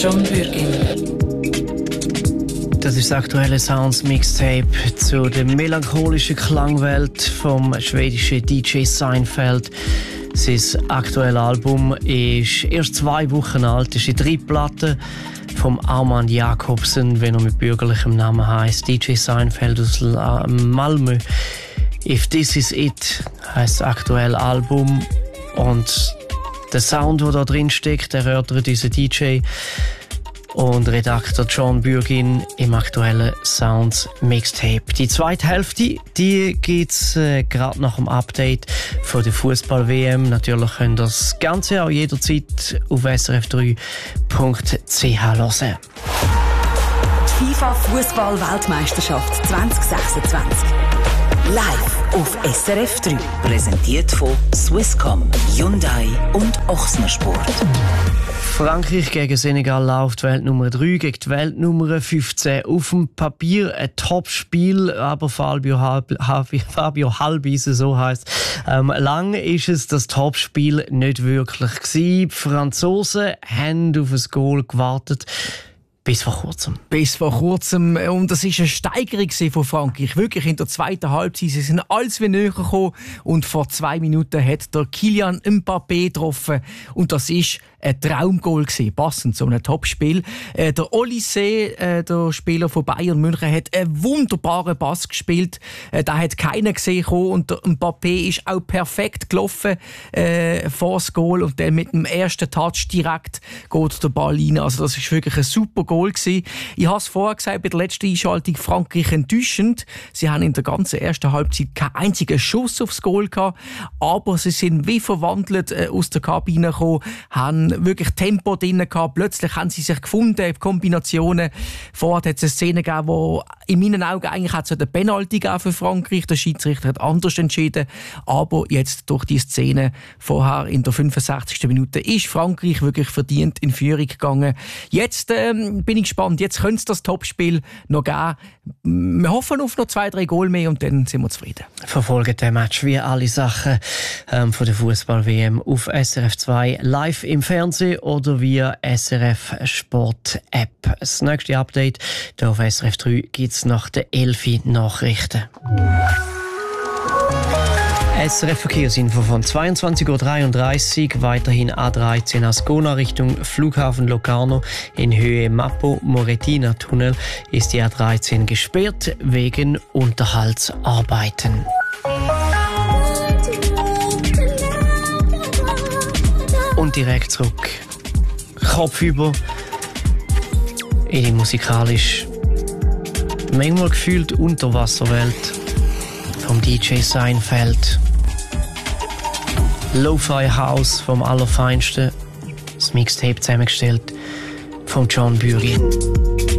John Bürgin. Das ist das aktuelle Sounds-Mixtape zu der melancholischen Klangwelt vom schwedischen DJ Seinfeld. Sein aktuelles Album ist erst 2 Wochen alt, ist in 3 Platten vom Armand Jacobsen, wenn er mit bürgerlichem Namen heisst. DJ Seinfeld aus Malmö. If This Is It heisst das aktuelle Album. Und der Sound, der da drin steckt, erörtert unser DJ und Redakteur John Bürgin im aktuellen Sounds Mixtape. Die zweite Hälfte, die gibt's gerade nach dem Update von der Fußball-WM. Natürlich könnt ihr das Ganze auch jederzeit auf srf3.ch hören. Die FIFA-Fußball-Weltmeisterschaft 2026. Live auf SRF 3. Präsentiert von Swisscom, Hyundai und Ochsner Sport. Frankreich gegen Senegal läuft Weltnummer 3 gegen die Weltnummer 15. Auf dem Papier ein Top-Spiel, aber Fabio Halbise, so heisst. Lang ist es das Top-Spiel nicht wirklich gewesen. Die Franzosen haben auf ein Goal gewartet. Bis vor kurzem. Und das war eine Steigerung von Frankreich. Wirklich in der zweiten Halbzeit. Sie sind alles wie näher gekommen. Und vor 2 Minuten hat der Kylian Mbappé getroffen. Und das ist ein Traumgoal gewesen, passend zu einem Topspiel. Der Olysée, der Spieler von Bayern München, hat einen wunderbaren Pass gespielt. Da hat keiner gesehen und der Mbappé ist auch perfekt gelaufen vor das Goal und dann mit dem ersten Touch direkt geht der Ball rein. Also das ist wirklich ein super Goal gewesen. Ich habe es vorher gesagt, bei der letzten Einschaltung Frankreich enttäuschend. Sie haben in der ganzen ersten Halbzeit keinen einzigen Schuss aufs Goal gehabt, aber sie sind wie verwandelt aus der Kabine gekommen, haben wirklich Tempo drin gehabt. Plötzlich haben sie sich gefunden, Kombinationen. Vorher hat es eine Szene gegeben, wo in meinen Augen eigentlich hat es eine Penalty gegeben für Frankreich. Der Schiedsrichter hat anders entschieden. Aber jetzt durch die Szene vorher in der 65. Minute ist Frankreich wirklich verdient in Führung gegangen. Jetzt bin ich gespannt. Jetzt könnte es das Topspiel noch geben. Wir hoffen auf noch 2-3 Goal mehr und dann sind wir zufrieden. Verfolgt den Match wie alle Sachen von der Fußball-WM auf SRF 2 live im Fernsehen oder via SRF Sport App. Das nächste Update hier auf SRF 3 gibt es nach den 11 Nachrichten. SRF Verkehrsinfo von 22:33 Uhr. Weiterhin A13 Ascona Richtung Flughafen Locarno in Höhe Mappo-Moretina-Tunnel ist die A13 gesperrt wegen Unterhaltsarbeiten. Und direkt zurück. Kopfüber in die musikalisch manchmal gefühlt Unterwasserwelt vom DJ Seinfeld. Lo-Fi House vom Allerfeinsten. Das Mixtape zusammengestellt von John Bürgin.